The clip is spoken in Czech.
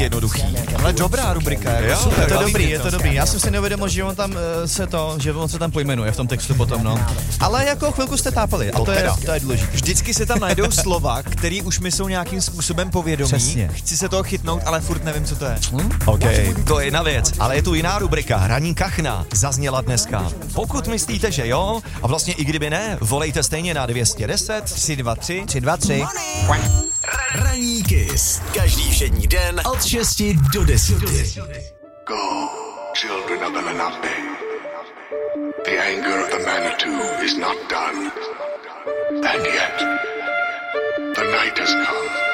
jednoduchý. Ale dobrá rubrika. Jo, super, Je to dobrý. Já jsem si neuvědomil, že on se tam pojmenuje v tom textu potom, no. Ale jako chvilku jste tápali a to je důležité. Vždycky se tam najdou slova, které už mi jsou nějakým způsobem povědomí. Přesně. Chci se toho chytnout, ale furt nevím, co to je. OK, to je jedna věc, ale je tu jiná rubrika, Hraní kachna, zazněla dneska. Pokud myslíte, že jo, a vlastně i kdyby ne, volejte stejně na 210 323 323. Ranní Kiss. Každý všední den od 6 do 10. Go, children of the Lenape. The anger of the Manitou is not done. And yet, the night has come.